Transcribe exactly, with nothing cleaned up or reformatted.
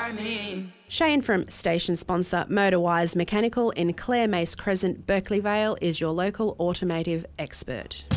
I need. Shane from station sponsor Motorwise Mechanical in Clare Mace Crescent, Berkeley Vale is your local automotive expert.